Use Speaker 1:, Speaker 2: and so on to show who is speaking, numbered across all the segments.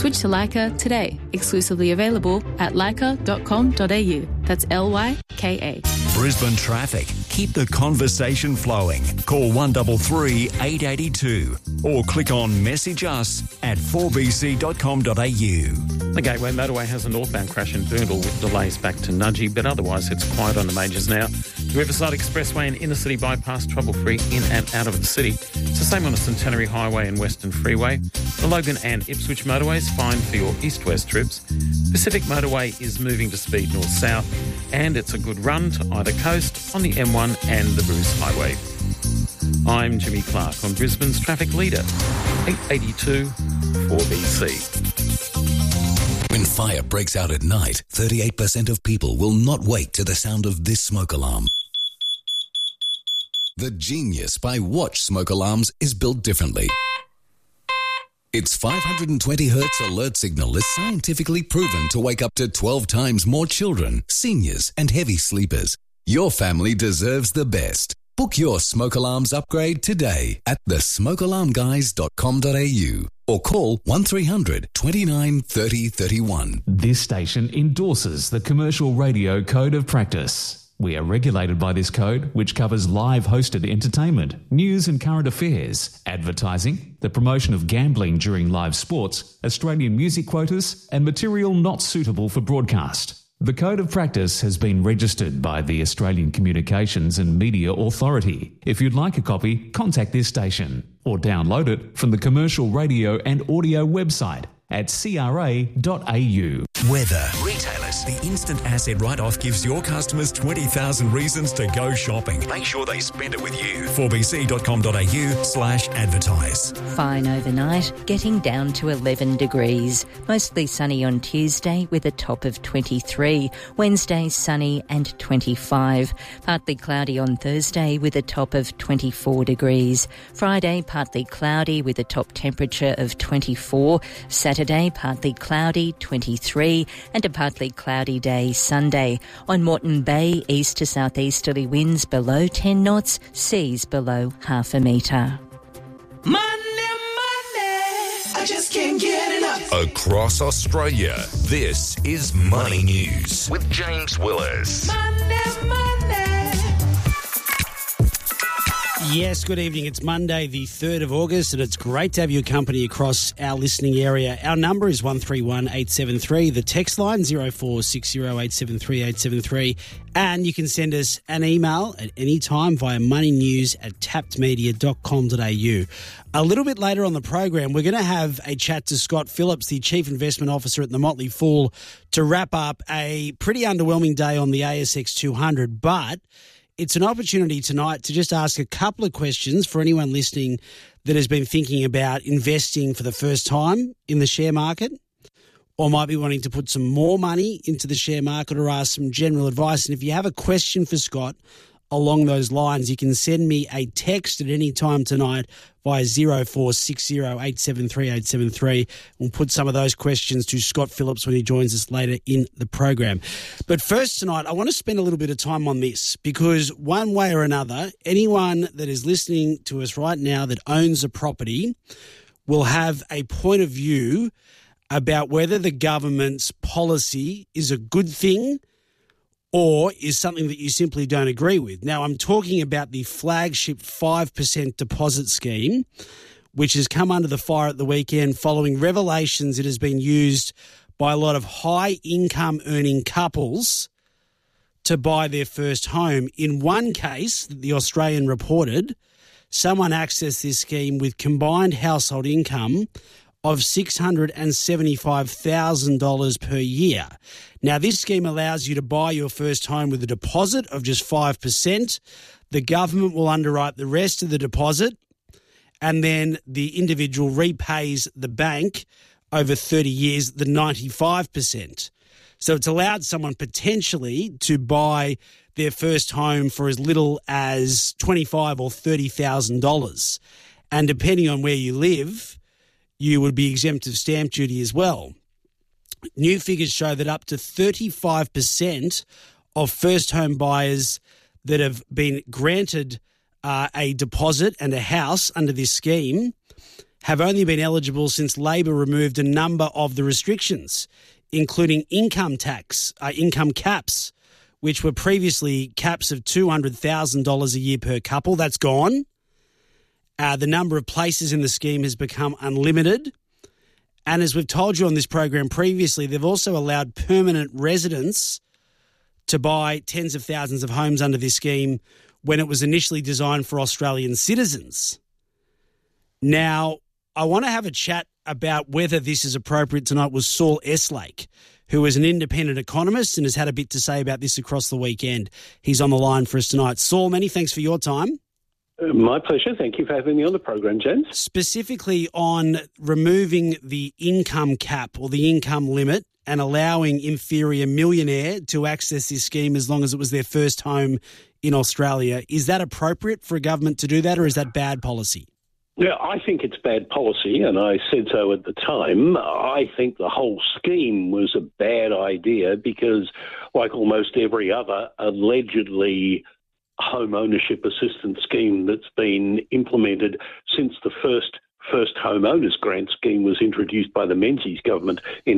Speaker 1: Switch to Leica today. Exclusively available at leica.com.au. That's LYKA.
Speaker 2: Brisbane traffic. Keep the conversation flowing. Call 133 882 or click on message us at 4bc.com.au.
Speaker 3: The Gateway Motorway has a northbound crash in Boondall with delays back to Nudgee, but otherwise it's quiet on the majors now. The Riverside Expressway and Inner City Bypass trouble-free in and out of the city. It's the same on the Centenary Highway and Western Freeway. The Logan and Ipswich Motorway is fine for your east-west trips. Pacific Motorway is moving to speed north-south, and it's a good run to either coast on the M1 and the Bruce Highway. I'm Jimmy Clark on Brisbane's traffic leader, 882 4BC.
Speaker 4: When fire breaks out at night, 38% of people will not wake to the sound of this smoke alarm. The Genius by Watch smoke alarms is built differently. Its 520 Hz alert signal is scientifically proven to wake up to 12 times more children, seniors and heavy sleepers. Your family deserves the best. Book your smoke alarms upgrade today at thesmokealarmguys.com.au or call 1300 29 30 31.
Speaker 5: This station endorses the Commercial Radio Code of Practice. We are regulated by this code, which covers live hosted entertainment, news and current affairs, advertising, the promotion of gambling during live sports, Australian music quotas, and material not suitable for broadcast. The Code of Practice has been registered by the Australian Communications and Media Authority. If you'd like a copy, contact this station or download it from the Commercial Radio and Audio website at cra.au.
Speaker 2: Weather. Retailers. The instant asset write-off gives your customers 20,000 reasons to go shopping. Make sure they spend it with you. 4bc.com.au/advertise.
Speaker 6: Fine overnight, getting down to 11 degrees. Mostly sunny on Tuesday with a top of 23. Wednesday sunny and 25. Partly cloudy on Thursday with a top of 24 degrees. Friday partly cloudy with a top temperature of 24. Saturday partly cloudy, 23, and a partly cloudy day Sunday. On Moreton Bay, east to southeasterly winds below 10 knots, seas below half a metre.
Speaker 7: Money, I just can't get enough.
Speaker 2: Across Australia, this is Money News with James Willis.
Speaker 7: Money.
Speaker 8: Yes, good evening. It's Monday, the 3rd of August, and it's great to have your company across our listening area. Our number is 131873. The text line 0460873873, and you can send us an email at any time via moneynews@tappedmedia.com.au. A little bit later on the program, we're going to have a chat to Scott Phillips, the Chief Investment Officer at the Motley Fool, to wrap up a pretty underwhelming day on the ASX 200, but it's an opportunity tonight to just ask a couple of questions for anyone listening that has been thinking about investing for the first time in the share market, or might be wanting to put some more money into the share market, or ask some general advice. And if you have a question for Scott along those lines, you can send me a text at any time tonight via 0460873873. We'll put some of those questions to Scott Phillips when he joins us later in the program. But first tonight, I want to spend a little bit of time on this, because one way or another, anyone that is listening to us right now that owns a property will have a point of view about whether the government's policy is a good thing or is something that you simply don't agree with. Now, I'm talking about the flagship 5% deposit scheme, which has come under the fire at the weekend following revelations it has been used by a lot of high-income earning couples to buy their first home. In one case, the Australian reported, someone accessed this scheme with combined household income of $675,000 per year. Now, this scheme allows you to buy your first home with a deposit of just 5%. The government will underwrite the rest of the deposit, and then the individual repays the bank over 30 years the 95%. So it's allowed someone potentially to buy their first home for as little as $25,000 or $30,000. And depending on where you live, you would be exempt of stamp duty as well. New figures show that up to 35% of first home buyers that have been granted a deposit and a house under this scheme have only been eligible since Labor removed a number of the restrictions, including income caps, which were previously caps of $200,000 a year per couple. That's gone. The number of places in the scheme has become unlimited. And as we've told you on this program previously, they've also allowed permanent residents to buy tens of thousands of homes under this scheme when it was initially designed for Australian citizens. Now, I want to have a chat about whether this is appropriate tonight with Saul Eslake, who is an independent economist and has had a bit to say about this across the weekend. He's on the line for us tonight. Saul, many thanks for your time.
Speaker 9: My pleasure. Thank you for having me on the program, James.
Speaker 8: Specifically on removing the income cap or the income limit and allowing, in theory, a millionaire to access this scheme as long as it was their first home in Australia. Is that appropriate for a government to do that, or is that bad policy?
Speaker 9: Yeah, I think it's bad policy, and I said so at the time. I think the whole scheme was a bad idea because, like almost every other allegedly home ownership assistance scheme that's been implemented since the first home owners grant scheme was introduced by the Menzies government in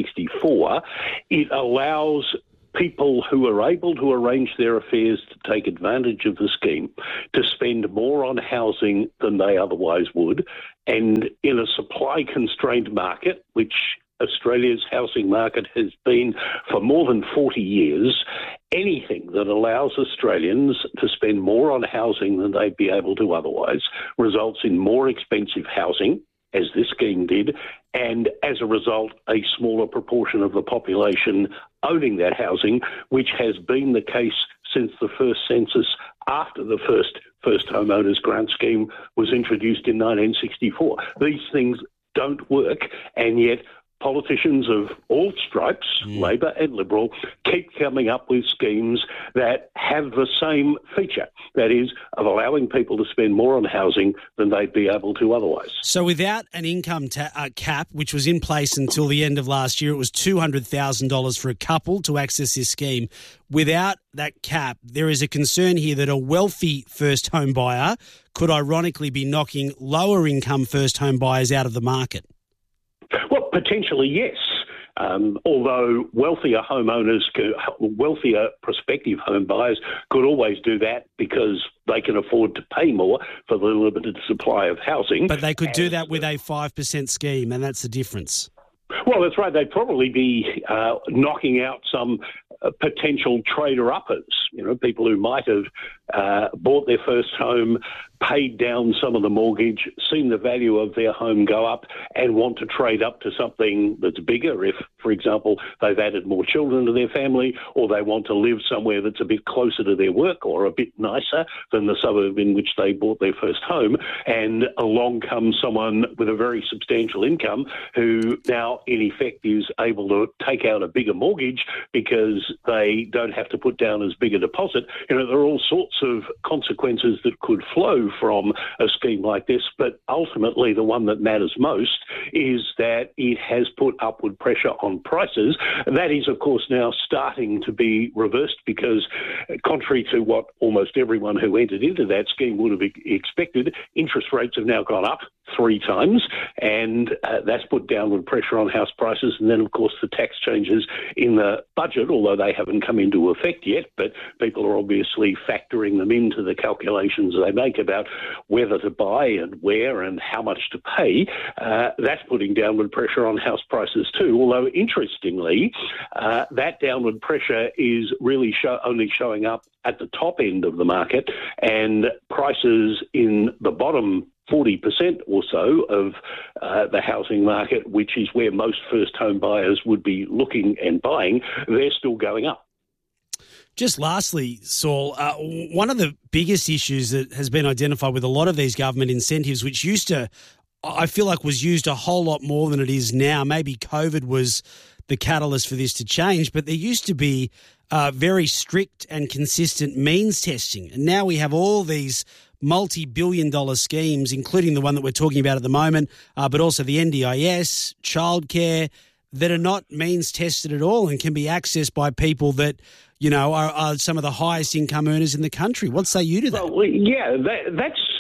Speaker 9: 1964, it allows people who are able to arrange their affairs to take advantage of the scheme to spend more on housing than they otherwise would. And in a supply-constrained market, which Australia's housing market has been for more than 40 years, anything that allows Australians to spend more on housing than they'd be able to otherwise results in more expensive housing, as this scheme did, and as a result, a smaller proportion of the population owning that housing, which has been the case since the first census after the first homeowners grant scheme was introduced in 1964. These things don't work, and yet politicians of all stripes, Labor and Liberal, keep coming up with schemes that have the same feature, that is, of allowing people to spend more on housing than they'd be able to otherwise.
Speaker 8: So without an income cap, which was in place until the end of last year, it was $200,000 for a couple to access this scheme. Without that cap, there is a concern here that a wealthy first home buyer could ironically be knocking lower income first home buyers out of the market.
Speaker 9: Well, potentially, yes. Although wealthier homeowners, wealthier prospective home buyers could always do that because they can afford to pay more for the limited supply of housing.
Speaker 8: But they could do that with a 5% scheme, and that's the difference.
Speaker 9: Well, that's right. They'd probably be knocking out some potential trader-uppers, people who might have bought their first home, paid down some of the mortgage, seen the value of their home go up and want to trade up to something that's bigger if, for example, they've added more children to their family, or they want to live somewhere that's a bit closer to their work or a bit nicer than the suburb in which they bought their first home. And along comes someone with a very substantial income who now, in effect, is able to take out a bigger mortgage because they don't have to put down as big a deposit. There are all sorts of consequences that could flow from a scheme like this, but ultimately the one that matters most is that it has put upward pressure on prices. That is, of course, now starting to be reversed because, contrary to what almost everyone who entered into that scheme would have expected, interest rates have now gone up 3 times, and that's put downward pressure on house prices. And then, of course, the tax changes in the budget, although they haven't come into effect yet, but people are obviously factoring them into the calculations they make about whether to buy and where and how much to pay. That's putting downward pressure on house prices too, although interestingly, that downward pressure is really only showing up at the top end of the market, and prices in the bottom 40% or so of the housing market, which is where most first home buyers would be looking and buying, they're still going up.
Speaker 8: Just lastly, Saul, one of the biggest issues that has been identified with a lot of these government incentives, which I feel like was used a whole lot more than it is now. Maybe COVID was the catalyst for this to change, but there used to be very strict and consistent means testing. And now we have all these multi-billion-dollar schemes, including the one that we're talking about at the moment, but also the NDIS, childcare, that are not means tested at all and can be accessed by people that, are some of the highest income earners in the country. What say you to that?
Speaker 9: Well, yeah, that's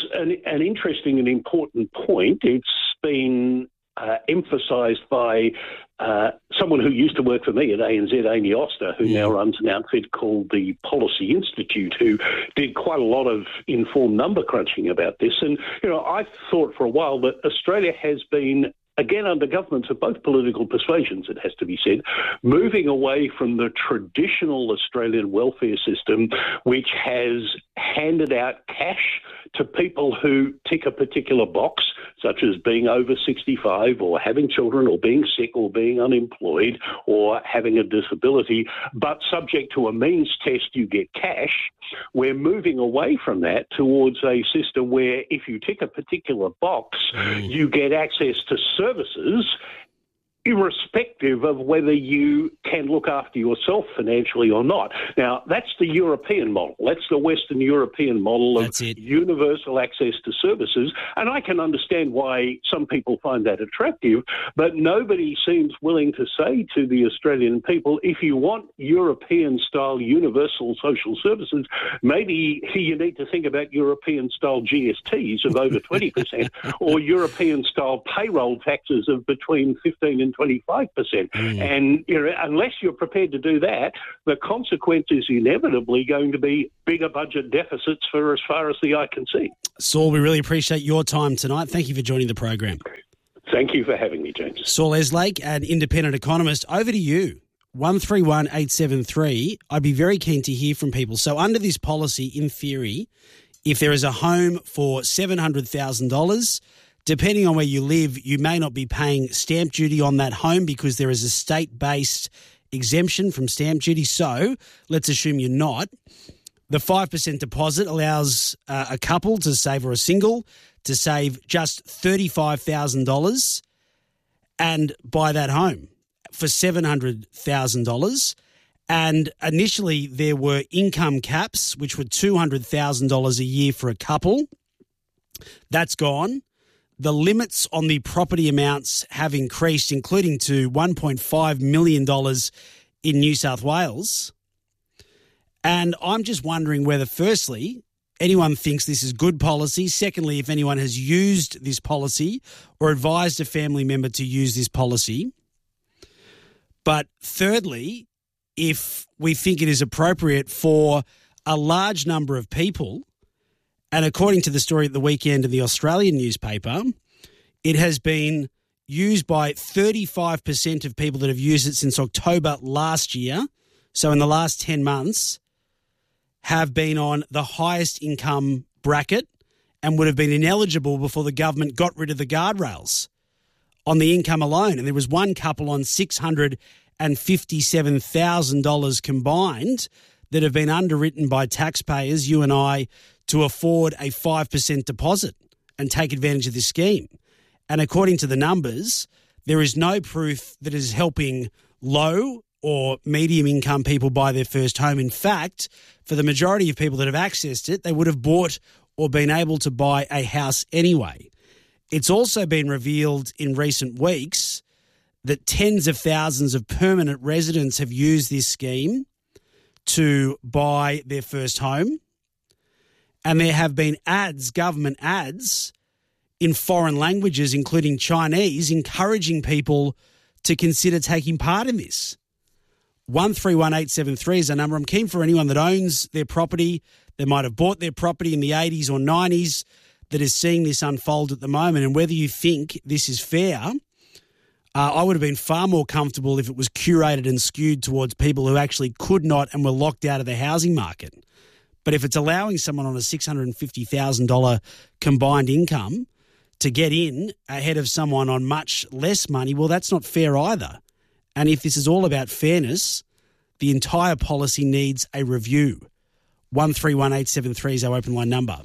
Speaker 9: an interesting and important point. It's been emphasised by someone who used to work for me at ANZ, Amy Oster, who now runs an outfit called the Policy Institute, who did quite a lot of informed number crunching about this. And, I thought for a while that Australia has been, again, under governments of both political persuasions, it has to be said, moving away from the traditional Australian welfare system, which has handed out cash to people who tick a particular box, such as being over 65 or having children or being sick or being unemployed or having a disability, but subject to a means test, you get cash. We're moving away from that towards a system where if you tick a particular box, you get access to services irrespective of whether you can look after yourself financially or not. Now, that's the European model. That's the Western European model of universal access to services. And I can understand why some people find that attractive, but nobody seems willing to say to the Australian people, if you want European-style universal social services, maybe you need to think about European-style GSTs of over 20% or European-style payroll taxes of between 15 and 25%. And unless you're prepared to do that, the consequence is inevitably going to be bigger budget deficits for as far as the eye can see.
Speaker 8: Saul, we really appreciate your time tonight. Thank you for joining the program.
Speaker 9: Thank you for having me, James.
Speaker 8: Saul Eslake, an independent economist. Over to you. 131873. I'd be very keen to hear from people. So under this policy, in theory, if there is a home for $700,000, depending on where you live, you may not be paying stamp duty on that home because there is a state-based exemption from stamp duty. So let's assume you're not. The 5% deposit allows a couple to save, or a single, to save just $35,000 and buy that home for $700,000. And initially there were income caps, which were $200,000 a year for a couple. That's gone. The limits on the property amounts have increased, including to $1.5 million in New South Wales. And I'm just wondering whether, firstly, anyone thinks this is good policy. Secondly, if anyone has used this policy or advised a family member to use this policy. But thirdly, if we think it is appropriate for a large number of people, and according to the story at the weekend in the Australian newspaper, it has been used by 35% of people that have used it since October last year. So in the last 10 months, have been on the highest income bracket and would have been ineligible before the government got rid of the guardrails on the income alone. And there was one couple on $657,000 combined that have been underwritten by taxpayers, you and I, to afford a 5% deposit and take advantage of this scheme. And according to the numbers, there is no proof that it is helping low or medium income people buy their first home. In fact, for the majority of people that have accessed it, they would have bought or been able to buy a house anyway. It's also been revealed in recent weeks that tens of thousands of permanent residents have used this scheme to buy their first home. And there have been ads, government ads, in foreign languages, including Chinese, encouraging people to consider taking part in this. 131873 is our number. I'm keen for anyone that owns their property, that might have bought their property in the 80s or 90s, that is seeing this unfold at the moment, and whether you think this is fair. I would have been far more comfortable if it was curated and skewed towards people who actually could not and were locked out of the housing market. But if it's allowing someone on a $650,000 combined income to get in ahead of someone on much less money, well, that's not fair either. And if this is all about fairness, the entire policy needs a review. 131873 is our open line number.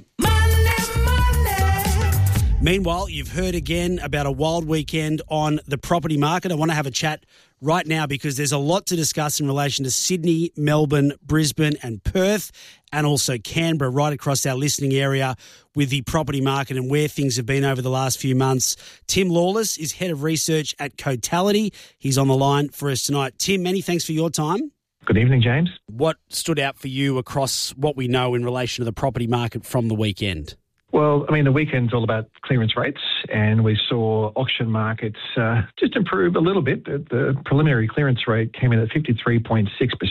Speaker 8: Meanwhile, you've heard again about a wild weekend on the property market. I want to have a chat right now because there's a lot to discuss in relation to Sydney, Melbourne, Brisbane and Perth, and also Canberra, right across our listening area with the property market and where things have been over the last few months. Tim Lawless is Head of Research at Cotality. He's on the line for us tonight. Tim, many thanks for your time.
Speaker 10: Good evening, James.
Speaker 8: What stood out for you across what we know in relation to the property market from the weekend?
Speaker 10: Well, I mean, the weekend's all about clearance rates, and we saw auction markets just improve a little bit. The preliminary clearance rate came in at 53.6%,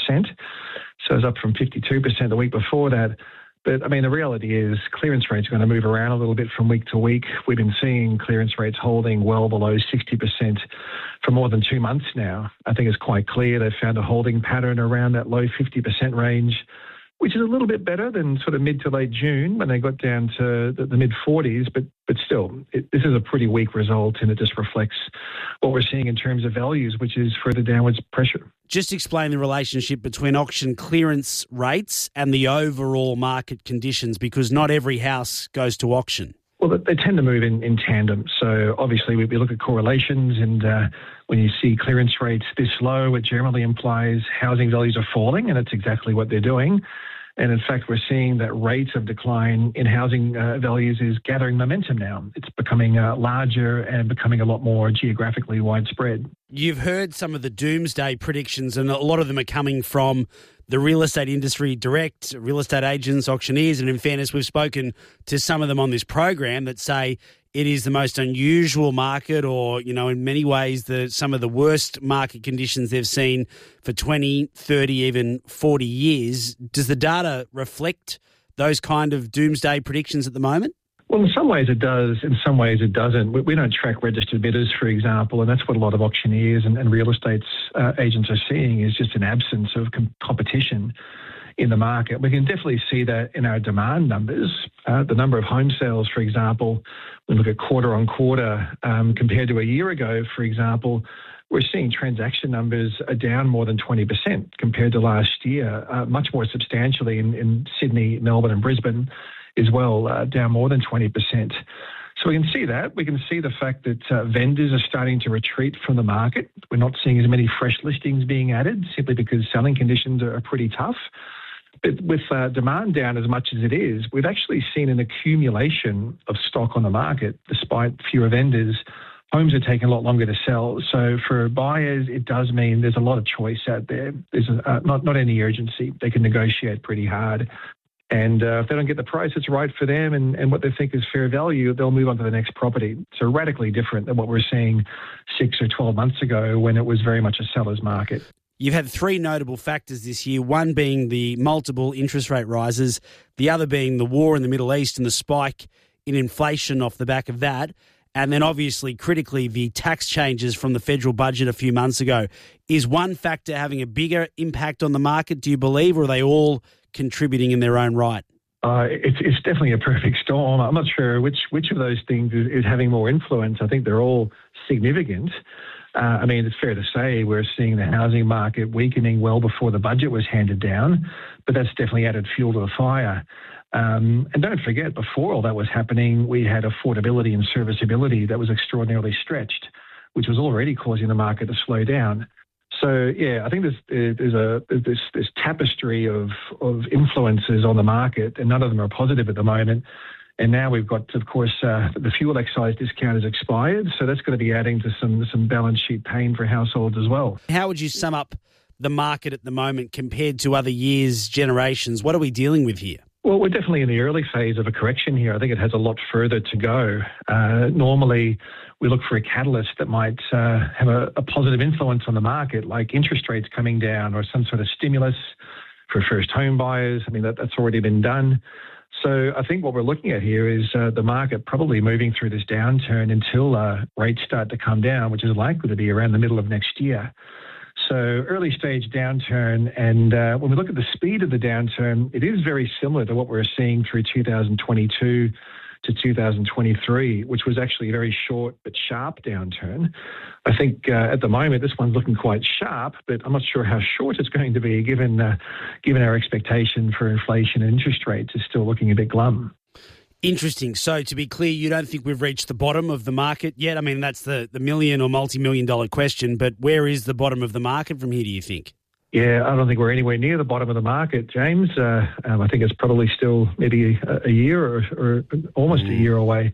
Speaker 10: so it's up from 52% the week before that. But, I mean, the reality is clearance rates are going to move around a little bit from week to week. We've been seeing clearance rates holding well below 60% for more than 2 months now. I think it's quite clear they've found a holding pattern around that low 50% range, which is a little bit better than sort of mid to late June when they got down to the mid-40s. But still, this is a pretty weak result, and it just reflects what we're seeing in terms of values, which is further downwards pressure.
Speaker 8: Just explain the relationship between auction clearance rates and the overall market conditions, because not every house goes to auction.
Speaker 10: Well, they tend to move in tandem. So obviously we look at correlations, and when you see clearance rates this low, it generally implies housing values are falling, and that's exactly what they're doing. And in fact, we're seeing that rate of decline in housing values is gathering momentum now. It's becoming larger and becoming a lot more geographically widespread.
Speaker 8: You've heard some of the doomsday predictions, and a lot of them are coming from the real estate industry direct, real estate agents, auctioneers, and in fairness, we've spoken to some of them on this program that say it is the most unusual market, or, you know, in many ways, some of the worst market conditions they've seen for 20, 30, even 40 years. Does the data reflect those kind of doomsday predictions at the moment?
Speaker 10: Well, in some ways it does, in some ways it doesn't. We don't track registered bidders, for example, and that's what a lot of auctioneers and real estate agents are seeing, is just an absence of competition in the market. We can definitely see that in our demand numbers. The number of home sales, for example, when we look at quarter on quarter compared to a year ago, for example, we're seeing transaction numbers are down more than 20% compared to last year, much more substantially in Sydney, Melbourne and Brisbane as well, down more than 20%. So we can see that. We can see the fact that vendors are starting to retreat from the market. We're not seeing as many fresh listings being added simply because selling conditions are pretty tough. But with demand down as much as it is, we've actually seen an accumulation of stock on the market. Despite fewer vendors, homes are taking a lot longer to sell. So for buyers, it does mean there's a lot of choice out there. There's not any urgency. They can negotiate pretty hard. And if they don't get the price that's right for them and what they think is fair value, they'll move on to the next property. So radically different than what we're seeing 6 or 12 months ago when it was very much a seller's market.
Speaker 8: You've had three notable factors this year, one being the multiple interest rate rises, the other being the war in the Middle East and the spike in inflation off the back of that, and then obviously critically the tax changes from the federal budget a few months ago. Is one factor having a bigger impact on the market, do you believe, or are they all contributing in their own right?
Speaker 10: It's definitely a perfect storm. I'm not sure which of those things is having more influence. I think they're all significant. I mean, it's fair to say we're seeing the housing market weakening well before the budget was handed down, but that's definitely added fuel to the fire. And don't forget, before all that was happening, we had affordability and serviceability that was extraordinarily stretched, which was already causing the market to slow down. So, yeah, I think there's this tapestry of influences on the market, and none of them are positive at the moment. And now we've got, of course, the fuel excise discount has expired, so that's going to be adding to some balance sheet pain for households as well.
Speaker 8: How would you sum up the market at the moment compared to other years, generations? What are we dealing with here?
Speaker 10: Well, we're definitely in the early phase of a correction here. I think it has a lot further to go. Normally, we look for a catalyst that might have a positive influence on the market, like interest rates coming down or some sort of stimulus for first home buyers. I mean, that's already been done. So I think what we're looking at here is the market probably moving through this downturn until rates start to come down, which is likely to be around the middle of next year. So early stage downturn, and when we look at the speed of the downturn, it is very similar to what we're seeing through 2022 to 2023, which was actually a very short but sharp downturn. I think at the moment this one's looking quite sharp, but I'm not sure how short it's going to be given our expectation for inflation and interest rates is still looking a bit glum.
Speaker 8: Interesting. So to be clear, you don't think we've reached the bottom of the market yet? I mean, that's the million or multi-million dollar question, but where is the bottom of the market from here, do you think?
Speaker 10: Yeah, I don't think we're anywhere near the bottom of the market, James. I think it's probably still maybe a year or almost a year away.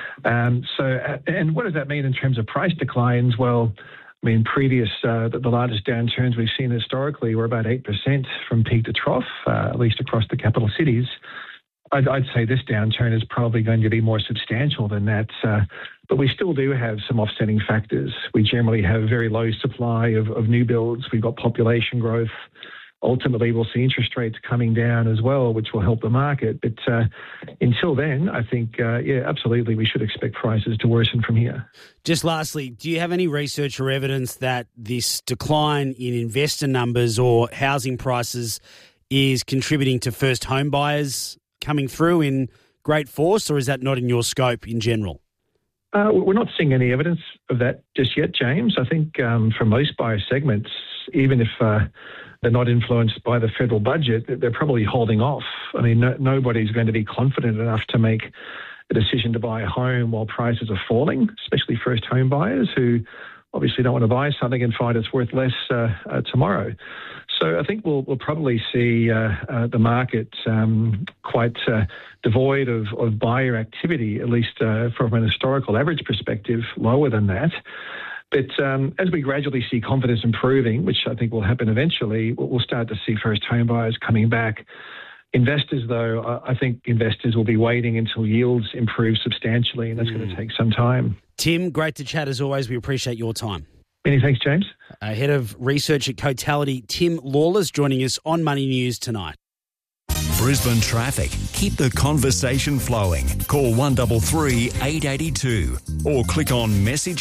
Speaker 10: And what does that mean in terms of price declines? Well, I mean, the largest downturns we've seen historically were about 8% from peak to trough, at least across the capital cities. I'd say this downturn is probably going to be more substantial than that. But we still do have some offsetting factors. We generally have a very low supply of new builds. We've got population growth. Ultimately, we'll see interest rates coming down as well, which will help the market. But until then, I think, absolutely, we should expect prices to worsen from here.
Speaker 8: Just lastly, do you have any research or evidence that this decline in investor numbers or housing prices is contributing to first home buyers coming through in great force, or is that not in your scope in general?
Speaker 10: We're not seeing any evidence of that just yet, James. I think for most buyer segments, even if they're not influenced by the federal budget, they're probably holding off. I mean, nobody's going to be confident enough to make a decision to buy a home while prices are falling, especially first home buyers who obviously don't want to buy something and find it's worth less tomorrow. So I think we'll probably see the market quite devoid of buyer activity, at least from an historical average perspective, lower than that. But as we gradually see confidence improving, which I think will happen eventually, we'll start to see first home buyers coming back. Investors, though, I think investors will be waiting until yields improve substantially, and that's going to take some time.
Speaker 8: Tim, great to chat as always. We appreciate your time.
Speaker 10: Many thanks, James.
Speaker 8: Head of Research at Cotality, Tim Lawless, joining us on Money News tonight.
Speaker 2: Brisbane traffic. Keep the conversation flowing. Call 133 882 or click on message